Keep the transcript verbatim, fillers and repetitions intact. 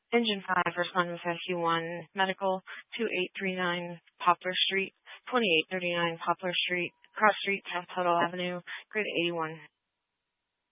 Engine five, respond with S U one Medical, two eight three nine Poplar Street, twenty-eight thirty-nine Poplar Street, Cross Street, South Tuttle Avenue, grade eighty-one.